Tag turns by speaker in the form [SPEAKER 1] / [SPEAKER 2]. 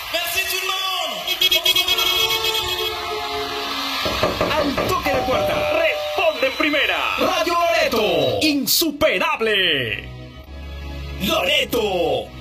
[SPEAKER 1] Merci tout le monde.
[SPEAKER 2] Al toque de puerta, responde en primera. Radio Loreto, insuperable. Loreto.